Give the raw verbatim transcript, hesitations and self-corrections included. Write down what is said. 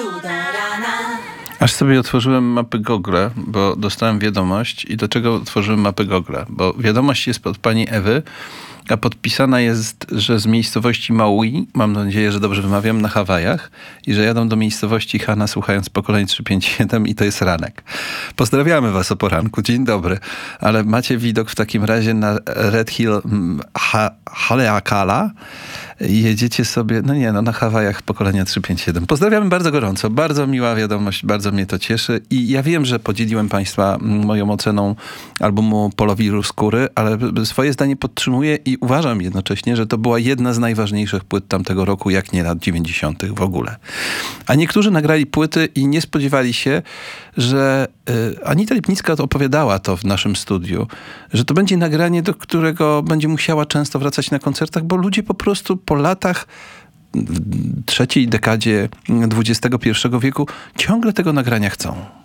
Cuda rana. Aż sobie otworzyłem mapy Google, bo dostałem wiadomość. I do czego otworzyłem mapy Google? Bo wiadomość jest od pani Ewy, a podpisana jest, że z miejscowości Maui, mam nadzieję, że dobrze wymawiam, na Hawajach, i że jadą do miejscowości Hana słuchając pokoleń trzysta pięćdziesiąt siedem i to jest ranek. Pozdrawiamy was o poranku, dzień dobry. Ale macie widok w takim razie na Red Hill ha- Haleakala. Jedziecie sobie, no nie, no na Hawajach pokolenia trzysta pięćdziesiąt siedem. Pozdrawiamy bardzo gorąco, bardzo miła wiadomość, bardzo mnie to cieszy i ja wiem, że podzieliłem państwa moją oceną albumu Polowiru Skóry, ale swoje zdanie podtrzymuję i uważam jednocześnie, że to była jedna z najważniejszych płyt tamtego roku, jak nie lat dziewięćdziesiątych w ogóle. A niektórzy nagrali płyty i nie spodziewali się, że y, Anita Lipnicka opowiadała to w naszym studiu, że to będzie nagranie, do którego będzie musiała często wracać na koncertach, bo ludzie po prostu po latach w trzeciej dekadzie dwudziestego pierwszego wieku ciągle tego nagrania chcą.